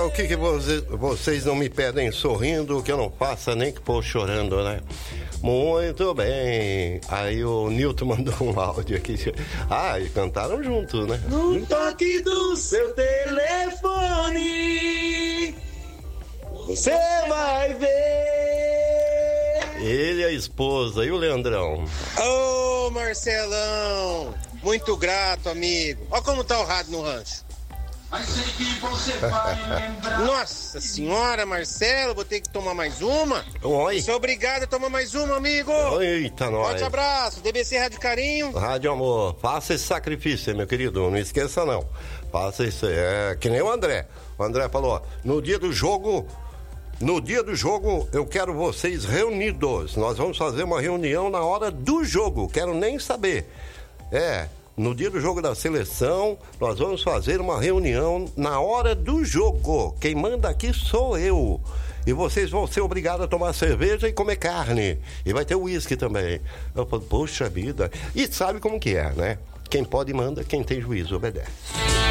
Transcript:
o que vocês não me pedem sorrindo, que eu não faça nem que for chorando, né? Muito bem. Aí o Nilton mandou um áudio aqui. Ah, e cantaram junto, né? No toque do seu telefone, você vai ver. Ele e a esposa. E o Leandrão? Ô, Marcelão. Muito grato, amigo. Olha como tá o rádio no rancho. Mas sei que você vai lembrar. Nossa senhora, Marcelo, vou ter que tomar mais uma. Oi. Sou obrigado a tomar mais uma, amigo. Eita, nós. Forte abraço, DBC Rádio Carinho. Rádio Amor, faça esse sacrifício, meu querido, não esqueça não. Faça isso, que nem o André. O André falou, ó, no dia do jogo, eu quero vocês reunidos. Nós vamos fazer uma reunião na hora do jogo, quero nem saber. No dia do jogo da seleção, nós vamos fazer uma reunião na hora do jogo. Quem manda aqui sou eu. E vocês vão ser obrigados a tomar cerveja e comer carne. E vai ter uísque também. Eu falo, poxa vida. E sabe como que é, né? Quem pode manda, quem tem juízo obedece.